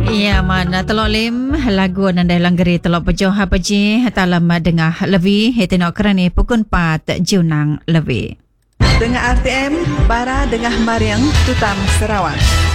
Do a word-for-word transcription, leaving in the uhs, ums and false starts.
Ya, mana telok lim lagu nandai langgeri telok pejoh hapaji talam dengah lebih hetinok kerani pukun pat junang lebih. Dengan R T M, Bara Dengah Mariang, Tutam Sarawak.